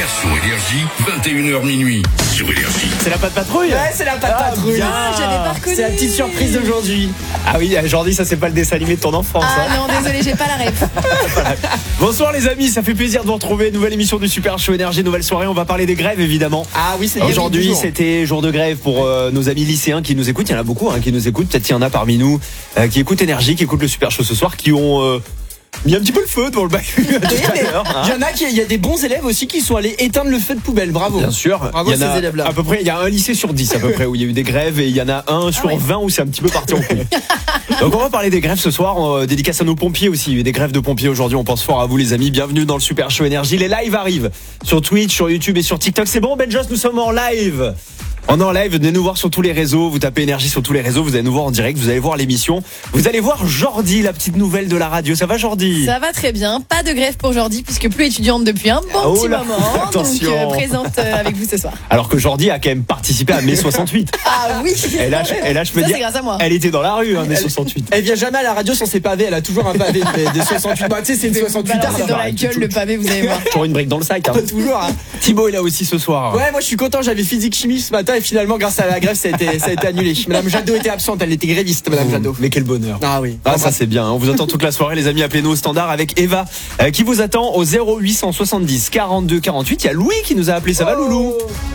Génération Énergie, 21h minuit sur Énergie. C'est la patte patrouille. Ouais, c'est la patte patrouille. Bien. J'avais pas reconnu. C'est la petite surprise d'aujourd'hui. Ah oui, Jordi, ça c'est pas le dessin animé de ton enfance. Ah hein. non, désolé, j'ai pas la ref. Bonsoir les amis, ça fait plaisir de vous retrouver. Nouvelle émission du Super Show Énergie, nouvelle soirée. On va parler des grèves évidemment. Ah oui, c'est Aujourd'hui, oui, c'était jour de grève pour nos amis lycéens qui nous écoutent. Il y en a beaucoup qui nous écoutent. Peut-être qu'il y en a parmi nous qui écoutent Énergie, qui écoutent le Super Show ce soir, qui ont mis un petit peu le feu devant le bac. Il y en a il y a des bons élèves aussi qui sont allés éteindre le feu de poubelle. Bravo. Bien sûr. Bravo Il y en ces a élèves-là. à peu près, il y a un lycée sur 10 à peu près où il y a eu des grèves et il y en a un sur 20 où c'est un petit peu parti en couille. Donc on va parler des grèves ce soir, dédicace à nos pompiers aussi. Il y a eu des grèves de pompiers aujourd'hui, on pense fort à vous les amis. Bienvenue dans le Super Show Énergie. Les lives arrivent sur Twitch, sur YouTube et sur TikTok. C'est bon Benjos, nous sommes en live. On est en live, venez nous voir sur tous les réseaux. Vous tapez Énergie sur tous les réseaux, vous allez nous voir en direct, vous allez voir l'émission. Vous allez voir Jordi, la petite nouvelle de la radio. Ça va Jordi? Ça va très bien, pas de grève pour Jordi puisque plus étudiante depuis un bon petit moment. Attention. Donc présente avec vous ce soir. Alors que Jordi a quand même participé à mai 68. Ah oui. Et là je peux Ça, dire, c'est grâce à moi. elle était dans la rue, mai 68. Elle vient jamais à la radio sans ses pavés. Elle a toujours un pavé des 68. Bah, tu sais, c'est une 68 C'est dans la gueule le pavé, vous allez voir. Toujours une brique dans le sac. Hein. Toujours. Hein. Thibaut est là aussi ce soir. Ouais, moi je suis content. J'avais physique chimie ce matin et finalement, grâce à la grève, ça a été annulé. Madame Jadot était absente. Elle était gréviste, Madame Jadot. Mais quel bonheur. Ah oui. Ah ça c'est bien, on vous attend toute la soirée les amis, appelez-nous au standard avec Eva qui vous attend au 0870 42 48. Il y a Louis qui nous a appelé, ça va Loulou?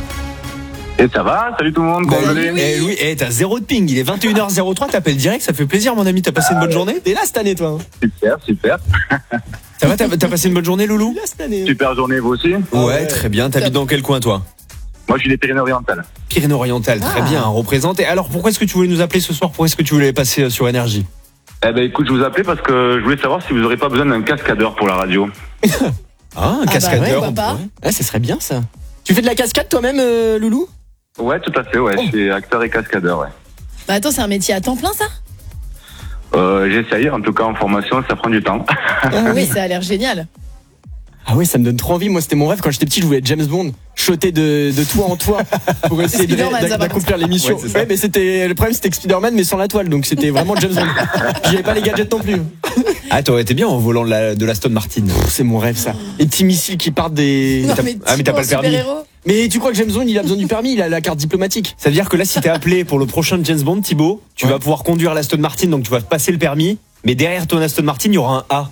Et ça va, salut tout le monde, comment vous allez? Eh Louis, t'as zéro de ping, il est 21h03, t'appelles direct, ça fait plaisir mon ami, t'as passé une bonne journée? T'es là cette année, toi. Super. Ça va, t'as passé une bonne journée Loulou? T'es là cette année. Super journée, vous aussi? Ouais, très bien, t'habites dans quel coin toi? Moi, je suis des Pyrénées-Orientales. Pyrénées-Orientales, très bien, représenté. Alors pourquoi est-ce que tu voulais nous appeler ce soir? Pourquoi est-ce que tu voulais passer sur Énergie? Eh ben, écoute, je vous appelais parce que je voulais savoir si vous n'aurez pas besoin d'un cascadeur pour la radio. Ah, un bah cascadeur. ouais, pourquoi pas. Ah, ça serait bien ça. Tu fais de la cascade toi-même, Loulou? Ouais, tout à fait, ouais, je suis acteur et cascadeur, ouais. Bah attends, c'est un métier à temps plein ça? J'essaye, en tout cas en formation, ça prend du temps. Oui, ça a l'air génial. Ah oui, ça me donne trop envie. Moi, c'était mon rêve quand j'étais petit. Je voulais être James Bond, sauter de toit en toit pour essayer Spider-Man, ça, d'accomplir l'émission. Ouais, c'est ça. Ouais, mais le problème, c'était que Spider-Man, mais sans la toile, donc c'était vraiment James Bond. J'avais pas les gadgets non plus. Ah t'aurais été bien en volant de l'Aston Martin. C'est mon rêve, ça. Les petits missiles qui partent des. Non, mais t'as pas le permis. super-héros. Mais tu crois que James Bond, il a besoin du permis? Il a la carte diplomatique. Ça veut dire que là, si t'es appelé pour le prochain James Bond, Thibaut, tu vas pouvoir conduire l'Aston Martin, donc tu vas passer le permis, mais derrière ton Aston Martin, il y aura un A.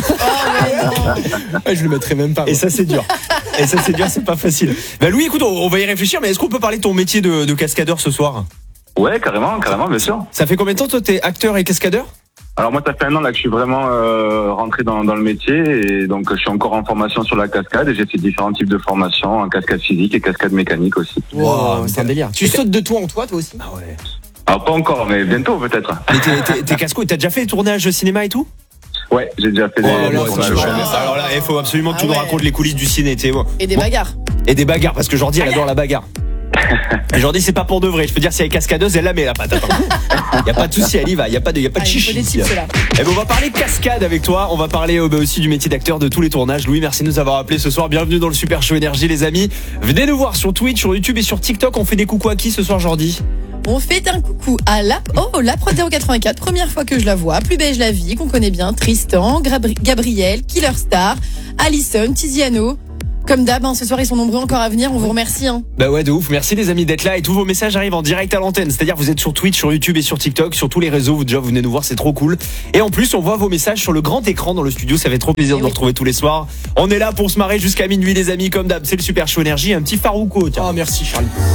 Ouais, je le mettrais même pas. Et ça, c'est dur. C'est pas facile. Bah Louis, écoute, on va y réfléchir, mais est-ce qu'on peut parler de ton métier de cascadeur ce soir? Ouais, carrément, bien sûr. Ça fait combien de temps, toi, t'es acteur et cascadeur? Alors moi, ça fait un an là que je suis vraiment rentré dans le métier et donc je suis encore en formation sur la cascade et j'ai fait différents types de formations, en cascade physique et cascade mécanique aussi. Wow, c'est un délire. Tu sautes de toit en toit, toi aussi? Ah ouais. Alors pas encore, mais bientôt peut-être. Mais t'es casco, t'as déjà fait les tournages cinéma et tout? Ouais, j'ai déjà fait des tournages. Alors là, il faut absolument que tu Ah nous ouais. racontes les coulisses du ciné, t'es bon. Et des bagarres. Et des bagarres, parce que Jordi, elle adore la bagarre. Et Jordi, c'est pas pour de vrai. Je peux dire, si elle est cascadeuse, elle la met la patate. Y a pas de souci, elle y va. Y a pas de Il faut chichi. des tips là. Eh ben, on va parler cascade avec toi. On va parler aussi du métier d'acteur de tous les tournages. Louis, merci de nous avoir appelés ce soir. Bienvenue dans le Super Show Énergie, les amis. Venez nous voir sur Twitch, sur YouTube et sur TikTok. On fait des coucous à qui ce soir, Jordi? On fait un coucou à la Prod 084, première fois que je la vois, Plus beige la vie, qu'on connaît bien, Tristan, Gabriel, Killer Star, Alison, Tiziano. Comme d'hab, ce soir ils sont nombreux encore à venir, on vous remercie. Bah ouais, de ouf. Merci les amis d'être là et tous vos messages arrivent en direct à l'antenne. C'est-à-dire vous êtes sur Twitch, sur YouTube et sur TikTok, sur tous les réseaux. Vous venez nous voir, c'est trop cool. Et en plus, on voit vos messages sur le grand écran dans le studio. Ça fait trop plaisir de nous retrouver tous les soirs. On est là pour se marrer jusqu'à minuit les amis, comme d'hab. C'est le Super Show Énergie. Un petit Farouko, tiens. Oh, merci, Charlie.